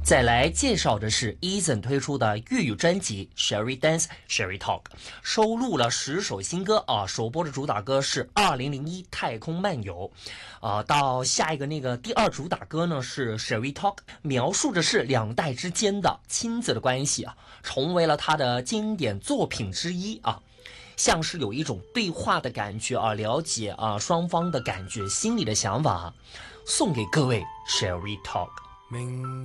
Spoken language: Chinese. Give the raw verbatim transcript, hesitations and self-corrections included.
再来介绍的是 Eason 推出的粤语专辑 Sherry Dance Sherry Talk， 收录了十首新歌啊。首播的主打歌是二零零一太空漫游，啊，到下一个那个第二主打歌呢是 Sherry Talk， 描述的是两代之间的亲子的关系啊，成为了他的经典作品之一啊。像是有一种对话的感觉啊，了解啊双方的感觉、心里的想法啊，送给各位 Sherry Talk。